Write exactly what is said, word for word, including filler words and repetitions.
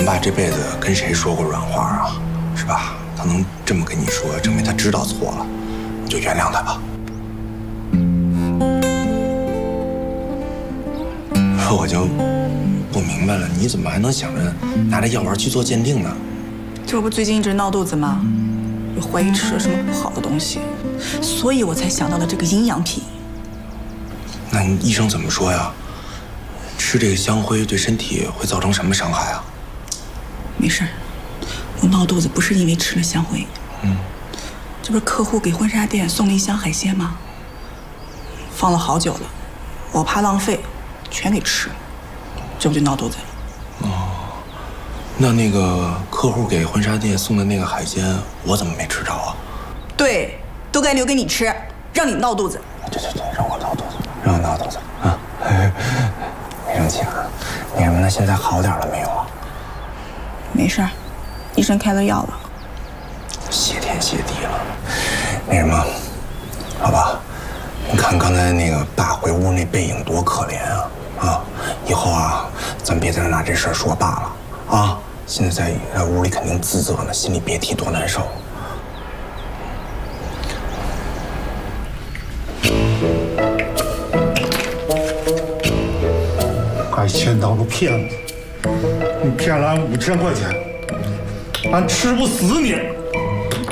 咱爸这辈子跟谁说过软话啊？是吧？他能这么跟你说，证明他知道错了，你就原谅他吧。我就不明白了，你怎么还能想着拿这药丸去做鉴定呢？ 这不最近一直闹肚子吗？又怀疑吃了什么不好的东西，所以我才想到了这个营养品。 那你医生怎么说呀？吃这个香灰对身体会造成什么伤害啊？ 没事儿，我闹肚子不是因为吃了香灰。嗯，这不是客户给婚纱店送了一箱海鲜吗？放了好久了，我怕浪费，全给吃了，这不就闹肚子了。 哦，那那个客户给婚纱店送的那个海鲜，我怎么没吃着啊？ 对，都该留给你吃，让你闹肚子。 对对对，让我闹肚子，让我闹肚子啊！没生气啊？那什么，那现在好点了没有啊？ 没事儿，医生开了药了。 谢天谢地了。那什么，好吧，你看刚才那个爸回屋那背影多可怜啊！啊，以后啊，咱别再拿这事儿说爸了啊！现在在在屋里肯定自责呢，心里别提多难受。 该钱当个骗子，你骗了俺五千块钱，俺吃不死你！